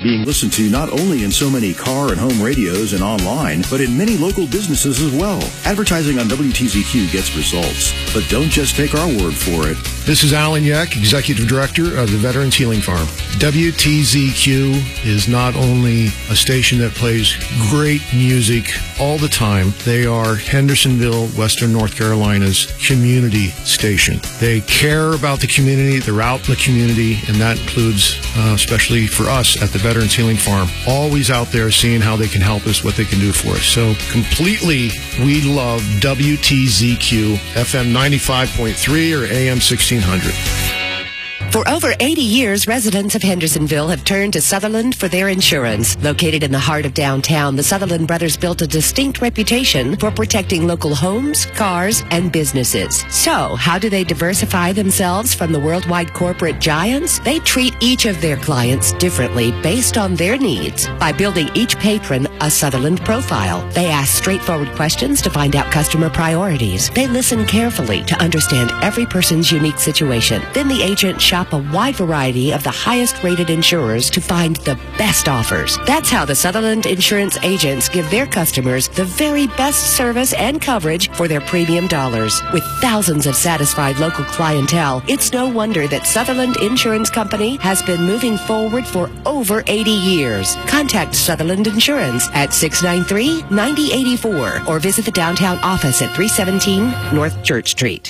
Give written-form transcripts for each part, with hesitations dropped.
being listened to not only in so many car and home radios and online, but in many local businesses as well. Advertising on WTZQ gets results, but don't just take our word for it. This is Alan Yeck, Executive Director of the Veterans Healing Farm. WTZQ is not only a station that plays great music all the time. They are Hendersonville, Western North Carolina's community station. They care about the community. They're out in the community, and that includes, especially for us at the Veterans Healing Farm, always out there seeing how they can help us, what they can do for us. So completely, we love WTZQ, FM 95.3 or AM 1600. For over 80 years, residents of Hendersonville have turned to Sutherland for their insurance. Located in the heart of downtown, the Sutherland brothers built a distinct reputation for protecting local homes, cars, and businesses. So, how do they diversify themselves from the worldwide corporate giants? They treat each of their clients differently based on their needs by building each patron a Sutherland profile. They ask straightforward questions to find out customer priorities. They listen carefully to understand every person's unique situation. Then the agent shop a wide variety of the highest-rated insurers to find the best offers. That's how the Sutherland Insurance agents give their customers the very best service and coverage for their premium dollars. With thousands of satisfied local clientele, it's no wonder that Sutherland Insurance Company has been moving forward for over 80 years. Contact Sutherland Insurance at 693-9084 or visit the downtown office at 317 North Church Street.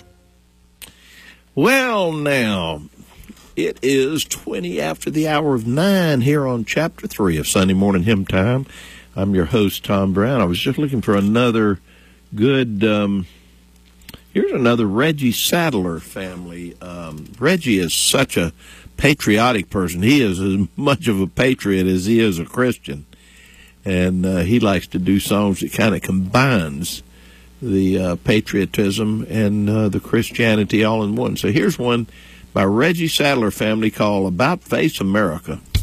Well, now, it is 20 after the hour of 9 here on Chapter 3 of Sunday Morning Hymn Time. I'm your host, Tom Brown. I was just looking for another good, here's another Reggie Sadler family. Reggie is such a patriotic person. He is as much of a patriot as he is a Christian. And he likes to do songs that kind of combines the patriotism and the Christianity all in one. So here's one by Reggie Sadler family called About Face America.